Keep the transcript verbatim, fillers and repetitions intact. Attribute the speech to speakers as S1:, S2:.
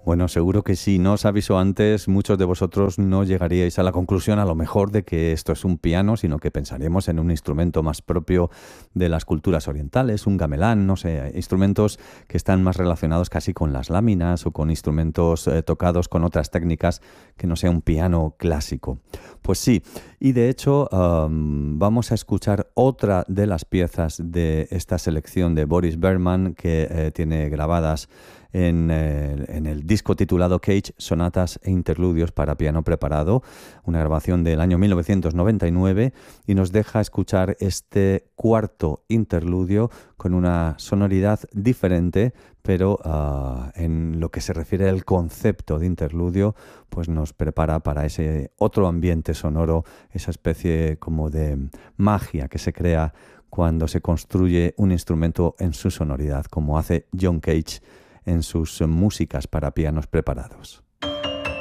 S1: Bueno, seguro que si no os aviso antes, muchos de vosotros no llegaríais a la conclusión a lo mejor de que esto es un piano, sino que pensaríamos en un instrumento más propio de las culturas orientales, un gamelán, no sé, instrumentos que están más relacionados casi con las láminas o con instrumentos eh, tocados con otras técnicas que no sea un piano clásico. Pues sí, y de hecho um, vamos a escuchar otra de las piezas de esta selección de Boris Berman que eh, tiene grabadas en, eh, en el disco titulado Cage, Sonatas e Interludios para piano preparado, una grabación del año mil novecientos noventa y nueve, y nos deja escuchar este cuarto interludio con una sonoridad diferente, pero uh, en lo que se refiere al concepto de interludio, pues nos prepara para ese otro ambiente sonoro, esa especie como de magia que se crea cuando se construye un instrumento en su sonoridad, como hace John Cage en sus músicas para pianos preparados.